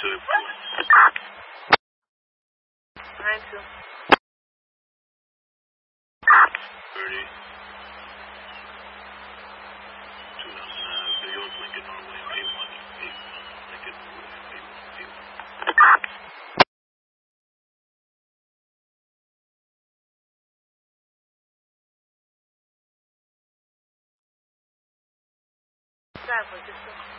92. 30. 299, New York, Lincoln, Norway, A1, Lincoln, Norway, A1. Traffic,